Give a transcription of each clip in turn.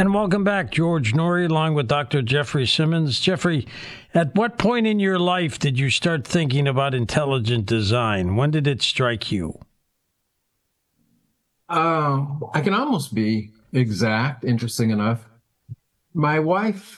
And welcome back, George Noory, along with Dr. Jeffrey Simmons. Jeffrey, at what point in your life did you start thinking about intelligent design? When did it strike you? I can almost be exact, interesting enough. My wife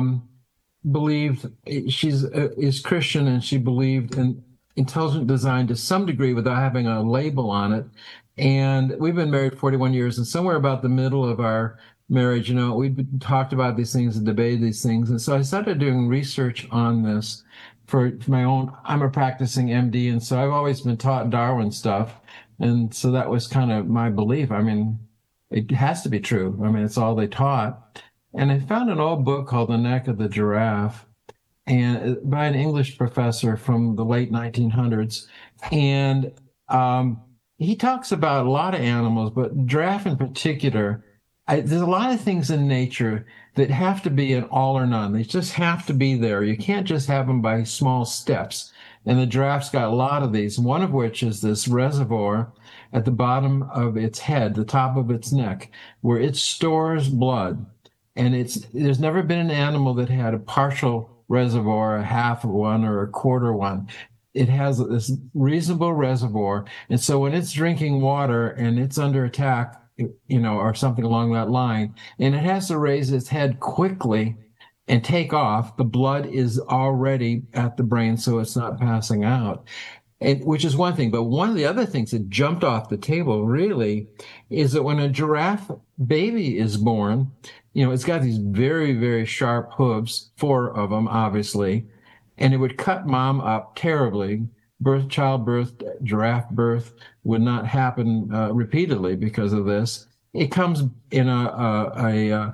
believed is Christian, and she believed in intelligent design to some degree without having a label on it. And we've been married 41 years, and somewhere about the middle of our marriage, we've talked about these things and debated these things. And so I started doing research on this for my own. I'm a practicing MD, and so I've always been taught Darwin stuff. And so that was kind of my belief. I mean, it has to be true. I mean, it's all they taught. And I found an old book called The Neck of the Giraffe, and by an English professor from the late 1900s. And he talks about a lot of animals, but giraffe in particular. There's a lot of things in nature that have to be an all or none. They just have to be there. You can't just have them by small steps. And the giraffe's got a lot of these, one of which is this reservoir at the bottom of its head, the top of its neck, where it stores blood. And there's never been an animal that had a partial reservoir, a half of one or a quarter one. It has this reasonable reservoir. And so when it's drinking water and it's under attack, or something along that line, and it has to raise its head quickly and take off, the blood is already at the brain, so it's not passing out. Which is one thing. But one of the other things that jumped off the table really is that when a giraffe baby is born, it's got these very, very sharp hooves, 4 of them, obviously, and it would cut mom up terribly. Childbirth, giraffe birth would not happen repeatedly because of this. It comes in a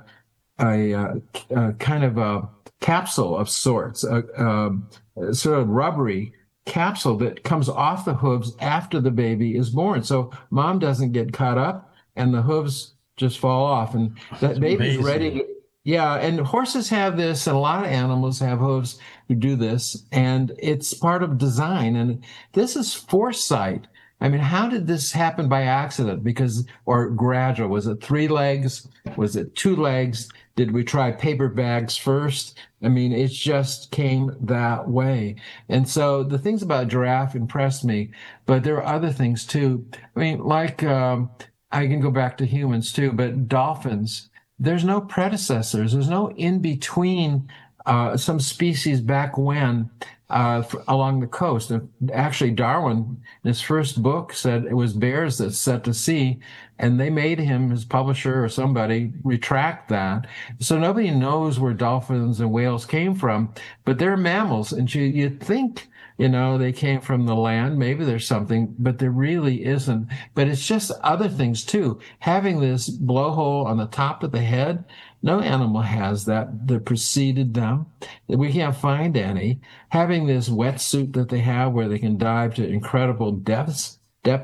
kind of a capsule of sorts, a sort of rubbery capsule that comes off the hooves after the baby is born. So mom doesn't get cut up and the hooves just fall off. And that baby's ready. Yeah, and horses have this, and a lot of animals have hooves who do this, and it's part of design. And this is foresight. I mean, how did this happen by accident? Or gradual? Was it 3 legs? Was it 2 legs? Did we try paper bags first? I mean, it just came that way. And so the things about giraffe impressed me, but there are other things too. I mean, like, I can go back to humans too, but dolphins, there's no predecessors. There's no in between some species back when along the coast. Actually, Darwin, in his first book, said it was bears that set to sea, and they made him, his publisher or somebody, retract that. So nobody knows where dolphins and whales came from, but they're mammals, and you'd think, they came from the land. Maybe there's something, but there really isn't. But it's just other things too. Having this blowhole on the top of the head, no animal has that preceded them. We can't find any. Having this wetsuit that they have where they can dive to incredible depths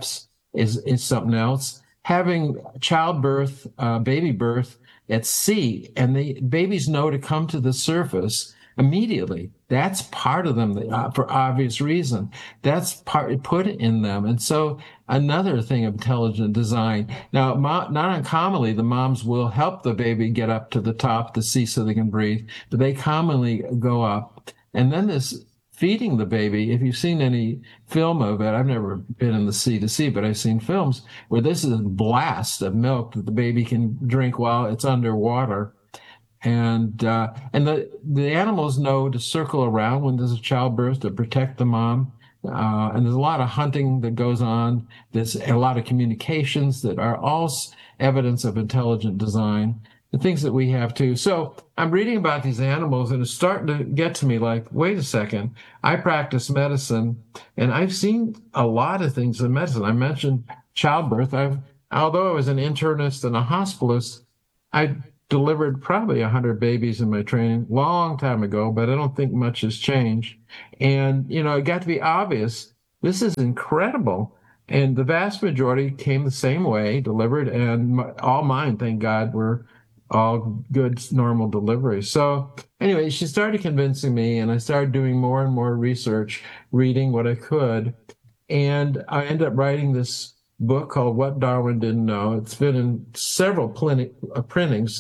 is something else. Having childbirth, baby birth at sea, and the babies know to come to the surface immediately. That's part of them for obvious reason. That's put in them. And so another thing of intelligent design. Now, not uncommonly, the moms will help the baby get up to the top of the sea so they can breathe, but they commonly go up. And then this feeding the baby, if you've seen any film of it, I've never been in the sea to see, but I've seen films where this is a blast of milk that the baby can drink while it's underwater. And the animals know to circle around when there's a childbirth to protect the mom. And there's a lot of hunting that goes on. There's a lot of communications that are all evidence of intelligent design, the things that we have too. So I'm reading about these animals, and it's starting to get to me like, wait a second, I practice medicine, and I've seen a lot of things in medicine. I mentioned childbirth. Although I was an internist and a hospitalist, I delivered probably 100 babies in my training long time ago, but I don't think much has changed. And, it got to be obvious, this is incredible. And the vast majority came the same way, delivered, and all mine, thank God, were all good, normal deliveries. So anyway, she started convincing me, and I started doing more and more research, reading what I could. And I ended up writing this book called What Darwin Didn't Know. It's been in several printings,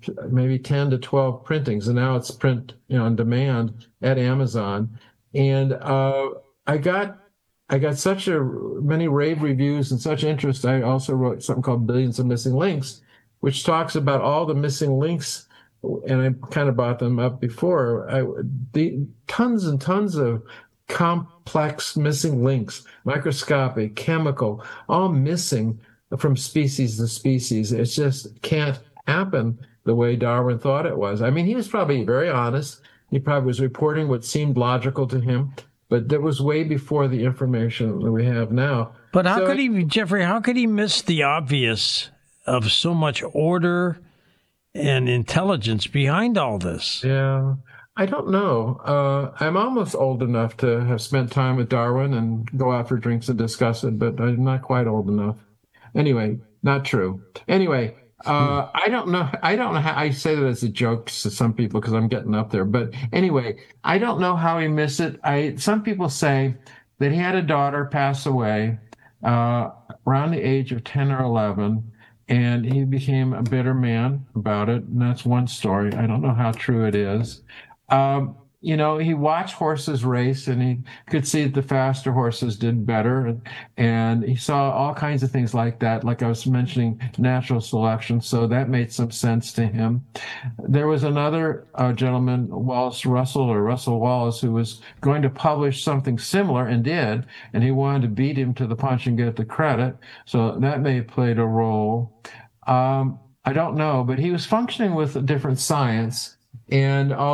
maybe 10 to 12 printings, and now it's print on demand at Amazon. And I got such many rave reviews and such interest. I also wrote something called Billions of Missing Links, which talks about all the missing links. And I kind of brought them up before. Tons and tons of complex missing links, microscopic, chemical, all missing from species to species. It just can't happen the way Darwin thought it was. I mean, he was probably very honest. He probably was reporting what seemed logical to him, but that was way before the information that we have now. But how could he, Jeffrey, how could he miss the obvious of so much order and intelligence behind all this? Yeah, I don't know. I'm almost old enough to have spent time with Darwin and go out for drinks and discuss it, but I'm not quite old enough. Anyway, not true. Anyway, I don't know. I don't know how I say that as a joke to some people because I'm getting up there. But anyway, I don't know how he missed it. Some people say that he had a daughter pass away around the age of 10 or 11, and he became a bitter man about it. And that's one story. I don't know how true it is. He watched horses race, and he could see that the faster horses did better. And he saw all kinds of things like that, like I was mentioning, natural selection. So that made some sense to him. There was another gentleman, Russell Wallace, who was going to publish something similar and did, and he wanted to beat him to the punch and get the credit. So that may have played a role. I don't know, but he was functioning with a different science. And